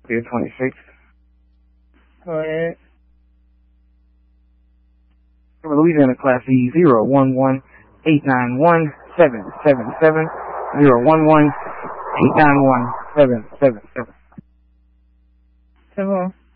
Pier 26. Go ahead. Louisiana Class E 011-891-777. 011-891-777. 10-4.